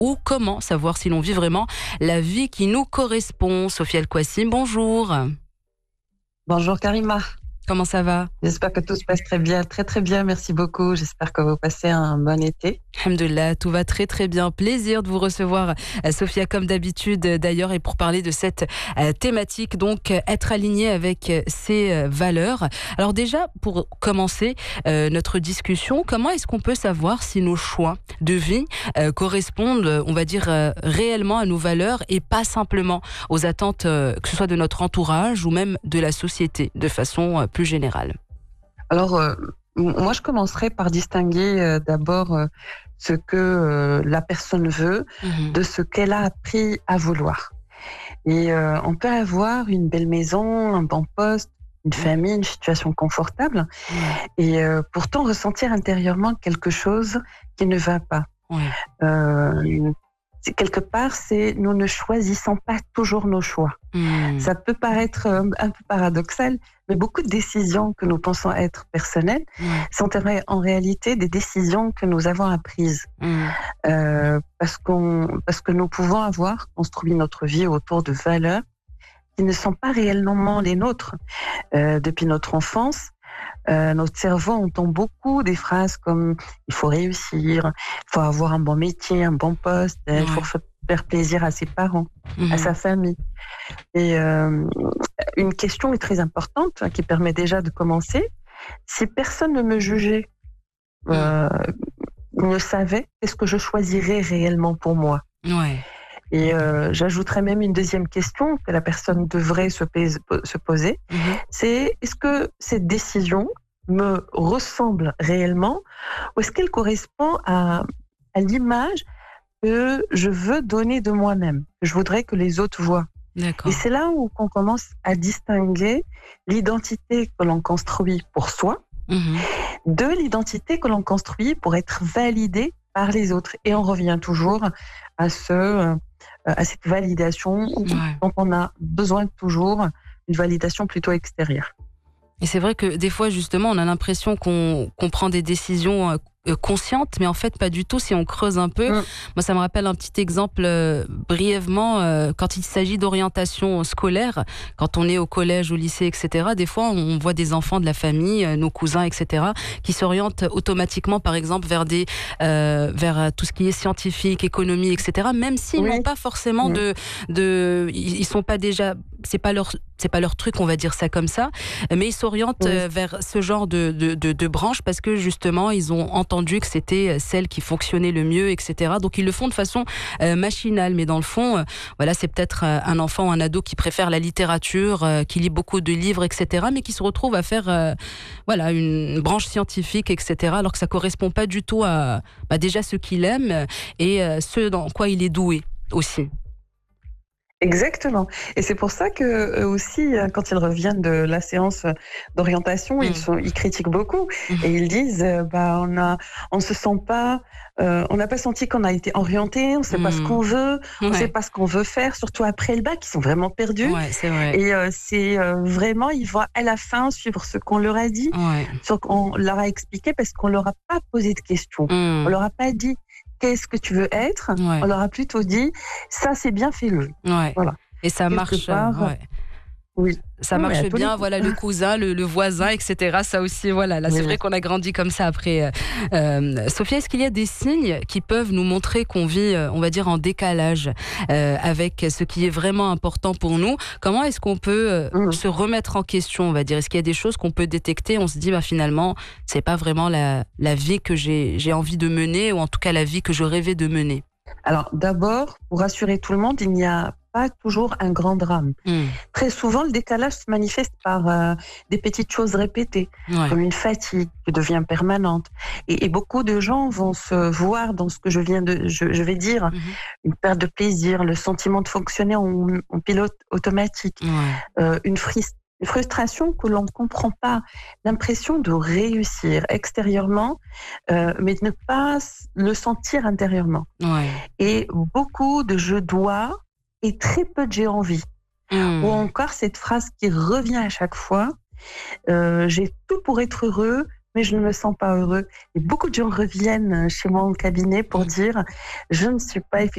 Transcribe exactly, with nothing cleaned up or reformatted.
ou comment savoir si l'on vit vraiment la vie qui nous correspond. Sophia El Kouassim, bonjour. Bonjour Karima. Comment ça va? J'espère que tout se passe très bien, très très bien, merci beaucoup. J'espère que vous passez un bon été. Alhamdoulilah, tout va très très bien. Plaisir de vous recevoir, Sophia, comme d'habitude d'ailleurs, et pour parler de cette thématique, donc être aligné avec ses valeurs. Alors déjà, pour commencer euh, notre discussion, comment est-ce qu'on peut savoir si nos choix de vie euh, correspondent, on va dire, euh, réellement à nos valeurs et pas simplement aux attentes, euh, que ce soit de notre entourage ou même de la société, de façon euh, plus générale? Alors, euh, moi je commencerai par distinguer euh, d'abord euh, ce que euh, la personne veut mmh. de ce qu'elle a appris à vouloir. Et euh, on peut avoir une belle maison, un bon poste, une famille, une situation confortable, mmh. et euh, pourtant ressentir intérieurement quelque chose qui ne va pas. Mmh. Euh, quelque part, c'est nous ne choisissons pas toujours nos choix. Mmh. Ça peut paraître un, un peu paradoxal, mais beaucoup de décisions que nous pensons être personnelles mmh. sont en réalité des décisions que nous avons apprises. Mmh. Euh, parce, qu'on, parce que nous pouvons avoir construit notre vie autour de valeurs qui ne sont pas réellement les nôtres. Euh, depuis notre enfance, Euh, notre cerveau entend beaucoup des phrases comme il faut réussir, il faut avoir un bon métier, un bon poste, ouais. il faut faire plaisir à ses parents, mmh. à sa famille. Et euh, une question est très importante qui permet déjà de commencer. Si personne ne me jugeait, mmh. euh, ne savait, qu'est-ce que je choisirais réellement pour moi? Ouais. Et euh, j'ajouterais même une deuxième question que la personne devrait se, se poser, mmh. c'est est-ce que cette décision me ressemble réellement ou est-ce qu'elle correspond à, à l'image que je veux donner de moi-même, que je voudrais que les autres voient. D'accord. Et c'est là où on commence à distinguer l'identité que l'on construit pour soi mmh. de l'identité que l'on construit pour être validé par les autres. Et on revient toujours à ce... à cette validation ouais. dont on a besoin toujours, une validation plutôt extérieure. Et c'est vrai que des fois, justement, on a l'impression qu'on, qu'on prend des décisions euh, conscientes, mais en fait, pas du tout si on creuse un peu. Mmh. Moi, ça me rappelle un petit exemple euh, brièvement, euh, quand il s'agit d'orientation scolaire, quand on est au collège, au lycée, et cetera, des fois, on voit des enfants de la famille, euh, nos cousins, et cetera, qui s'orientent automatiquement, par exemple, vers, des, euh, vers tout ce qui est scientifique, économie, et cetera, même s'ils oui. n'ont pas forcément mmh. de, de... Ils sont pas déjà... C'est pas leur... c'est pas leur truc, on va dire ça comme ça, mais ils s'orientent oui. vers ce genre de, de, de, de branche parce que justement, ils ont entendu que c'était celle qui fonctionnait le mieux, et cetera. Donc, ils le font de façon euh, machinale, mais dans le fond, euh, voilà, c'est peut-être un enfant ou un ado qui préfère la littérature, euh, qui lit beaucoup de livres, et cetera, mais qui se retrouve à faire euh, voilà, une branche scientifique, et cetera, alors que ça correspond pas du tout à bah, déjà ce qu'il aime et euh, ce dans quoi il est doué aussi. Exactement. Et c'est pour ça que eux aussi, quand ils reviennent de la séance d'orientation, mmh. ils, sont, ils critiquent beaucoup mmh. et ils disent, bah, on a, on se sent pas, euh, on n'a pas senti qu'on a été orienté, on sait mmh. pas ce qu'on veut, ouais. on sait pas ce qu'on veut faire, surtout après le bac, ils sont vraiment perdus. Ouais, c'est vrai. Et euh, c'est euh, vraiment, ils vont à la fin suivre ce qu'on leur a dit, ouais. ce qu'on leur a expliqué, parce qu'on leur a pas posé de questions, mmh. on leur a pas dit. Qu'est-ce que tu veux être? Ouais. On leur a plutôt dit, ça c'est bien, fais-le. Ouais. Voilà. Et ça Quelque marche. Part, ouais. Oui. Ça oui, marche bien, voilà, le cousin, le, le voisin, et cetera. Ça aussi, voilà. Là, oui. c'est vrai qu'on a grandi comme ça après. Euh, Sophia, est-ce qu'il y a des signes qui peuvent nous montrer qu'on vit, on va dire, en décalage euh, avec ce qui est vraiment important pour nous? Comment est-ce qu'on peut euh, mmh. se remettre en question, on va dire? Est-ce qu'il y a des choses qu'on peut détecter? On se dit, bah, finalement, c'est pas vraiment la, la vie que j'ai, j'ai envie de mener, ou en tout cas la vie que je rêvais de mener. Alors, d'abord, pour rassurer tout le monde, il n'y a pas toujours un grand drame. Mmh. Très souvent, le décalage se manifeste par euh, des petites choses répétées, ouais. comme une fatigue qui devient permanente. Et, et beaucoup de gens vont se voir dans ce que je viens de, je, je vais dire, mmh. une perte de plaisir, le sentiment de fonctionner en, en pilote automatique, ouais. euh, une frustration. Une frustration que l'on ne comprend pas, l'impression de réussir extérieurement, euh, mais de ne pas le sentir intérieurement. Ouais. Et beaucoup de je dois et très peu de j'ai envie. Mmh. Ou encore cette phrase qui revient à chaque fois, euh, j'ai tout pour être heureux, mais je ne me sens pas heureux. Et beaucoup de gens reviennent chez moi au cabinet pour dire, je ne suis pas effectivement